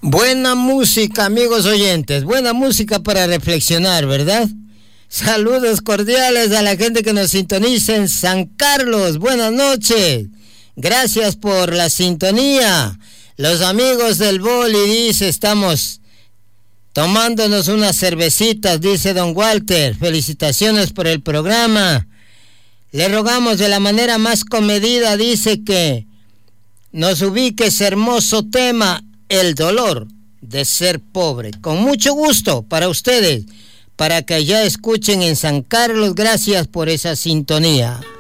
Buena música, amigos oyentes, buena música para reflexionar, ¿verdad? Saludos cordiales a la gente que nos sintoniza en San Carlos, buenas noches, gracias por la sintonía. Los amigos del Boli, dice, estamos tomándonos unas cervecitas, dice don Walter, felicitaciones por el programa. Le rogamos de la manera más comedida, dice, que nos ubique ese hermoso tema, el dolor de ser pobre. Con mucho gusto para ustedes, para que ya escuchen en San Carlos. Gracias por esa sintonía.